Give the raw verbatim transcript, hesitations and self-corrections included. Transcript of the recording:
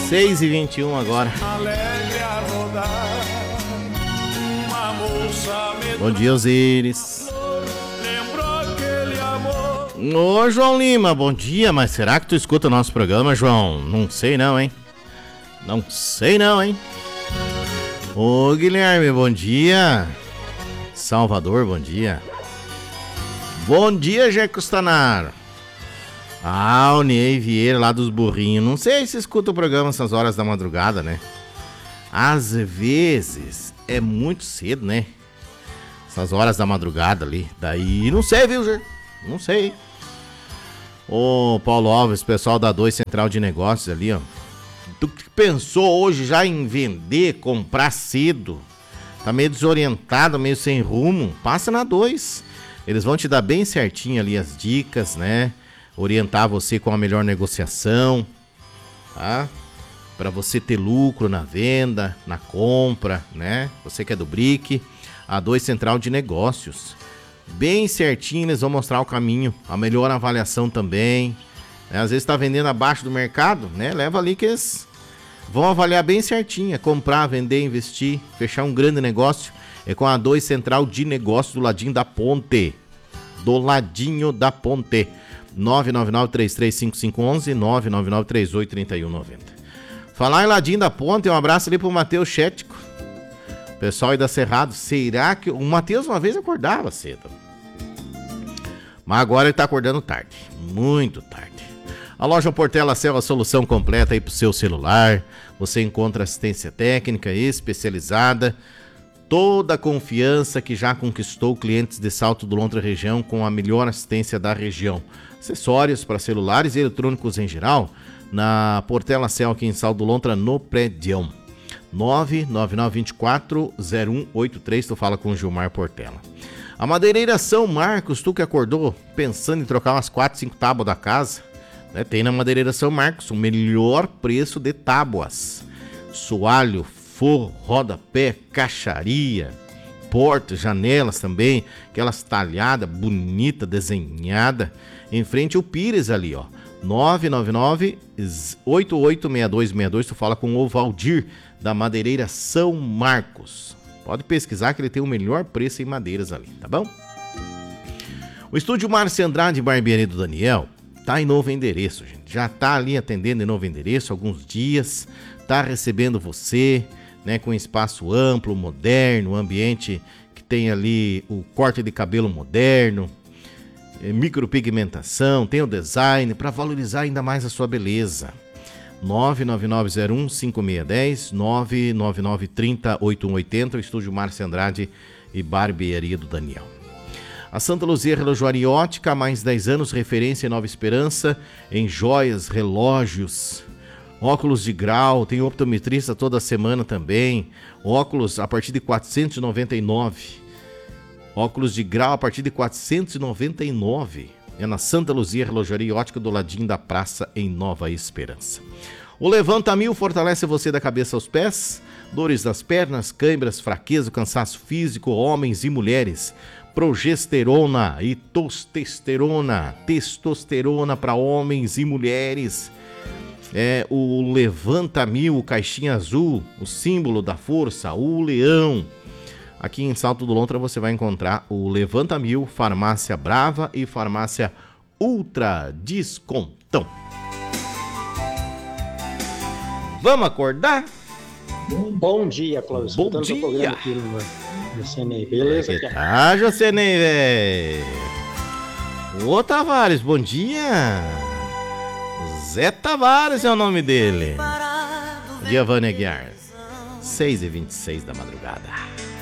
seis e vinte e um agora. Bom dia, Osíris. Ô, João Lima, bom dia. Mas será que tu escuta o nosso programa, João? Não sei não, hein? Não sei não, hein? Ô, Guilherme, bom dia. Salvador, bom dia. Bom dia, Jeco Stanaro. Ah, o Ney Vieira lá dos burrinhos. Não sei se escuta o programa essas horas da madrugada, né? Às vezes é muito cedo, né? Essas horas da madrugada ali. Daí, não sei, viu, Gê? Não sei. Ô, Paulo Alves, pessoal da dois Central de Negócios ali, ó. Tu que pensou hoje já em vender, comprar cedo, tá meio desorientado, meio sem rumo, passa na dois. Eles vão te dar bem certinho ali as dicas, né? Orientar você com a melhor negociação, tá? Para você ter lucro na venda, na compra, né? Você que é do Brick, a dois Central de Negócios. Bem certinho, eles vão mostrar o caminho, a melhor avaliação também. Né? Às vezes tá vendendo abaixo do mercado, né? Leva ali que eles vão avaliar bem certinho, é comprar, vender, investir, fechar um grande negócio. É com a dois Central de Negócios do ladinho da ponte. Do ladinho da ponte. nove nove nove, três três cinco cinco um um, nove nove nove, três oito três um nove zero. Falar em ladinho da ponte, um abraço ali pro Matheus Chético. Pessoal aí da Cerrado, será que... O Matheus uma vez acordava cedo. Mas agora ele tá acordando tarde. Muito tarde. A loja Portela Cell, a solução completa aí pro seu celular. Você encontra assistência técnica especializada. Toda a confiança que já conquistou clientes de Salto do Lontra região com a melhor assistência da região. Acessórios para celulares e eletrônicos em geral. Na Portela Cell aqui em Salto do Lontra, no prédio. nove nove nove dois quatro zero um oito três, tu fala com o Gilmar Portela. A madeireira São Marcos, tu que acordou pensando em trocar umas quatro, cinco tábuas da casa, né? Tem na madeireira São Marcos o melhor preço de tábuas. Soalho, forro, rodapé, caixaria, portas, janelas também, aquelas talhadas, bonita, desenhada, em frente ao Pires ali, ó. nove nove nove, oito oito seis dois seis dois, tu fala com o Valdir da madeireira São Marcos. Pode pesquisar que ele tem o melhor preço em madeiras ali, tá bom? O estúdio Márcio Andrade Barbearia do Daniel tá em novo endereço, gente. Já tá ali atendendo em novo endereço há alguns dias, tá recebendo você, né, com espaço amplo, moderno, ambiente que tem ali o corte de cabelo moderno, micropigmentação, tem o design para valorizar ainda mais a sua beleza. nove nove nove zero um cinco seis um zero, nove nove nove três zero oito um oito zero, o estúdio Márcio Andrade e Barbearia do Daniel. A Santa Luzia Relojoaria e Ótica, há mais de dez anos, referência em Nova Esperança, em joias, relógios, óculos de grau, tem optometrista toda semana também, óculos a partir de quatrocentos e noventa e nove reais. Óculos de grau a partir de quatrocentos e noventa e nove reais. É na Santa Luzia Relojoaria e Ótica, do ladinho da praça, em Nova Esperança. O Levanta Mil fortalece você da cabeça aos pés. Dores das pernas, câimbras, fraqueza, cansaço físico, homens e mulheres. Progesterona e testosterona. Testosterona para homens e mulheres. É o Levanta Mil, caixinha azul, o símbolo da força, o leão. Aqui em Salto do Lontra você vai encontrar o Levanta Mil, Farmácia Brava e Farmácia Ultra Descontão. Vamos acordar? Bom dia, Cláudio. Bom dia. Programa aqui no Jocenei. Beleza? Que tá, Jocenei, velho? Ô, Tavares, bom dia. Zé Tavares é o nome dele. Bom dia, Vânia Guiar. seis e vinte e seis da madrugada.